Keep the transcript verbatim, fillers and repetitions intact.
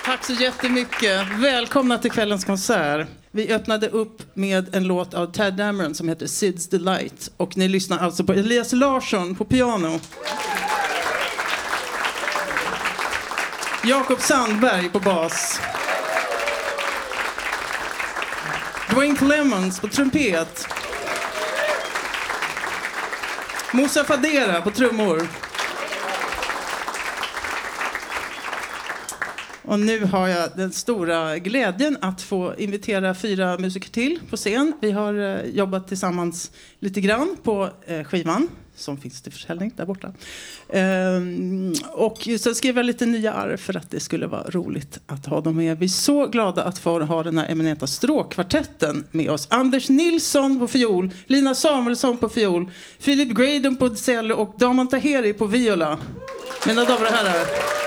Tack så jättemycket. Välkomna till kvällens konsert. Vi öppnade upp med en låt av Tadd Dameron som heter Sid's Delight. Och ni lyssnar alltså på Elias Larsson på piano. Jakob Sandberg på bas. Dwayne Clemens på trumpet. Moussa Fadera på trummor. Och nu har jag den stora glädjen att få invitera fyra musiker till på scen. Vi har eh, jobbat tillsammans lite grann på eh, skivan som finns till försäljning där borta. Ehm, och sen skrev jag lite nya arv för att det skulle vara roligt att ha dem med. Vi är så glada att få ha den här eminenta stråkkvartetten med oss. Anders Nilsson på fiol, Lina Samuelsson på fiol, Philip Graydon på cello och Daman Taheri på viola. Mina damer och herrar.